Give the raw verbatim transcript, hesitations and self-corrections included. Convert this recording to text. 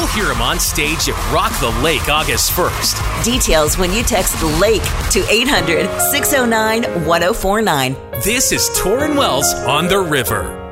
You'll hear him on stage at Rock the Lake August first. Details when you text LAKE to eight hundred, six oh nine, one oh four nine. This is Torrin Wells on the River.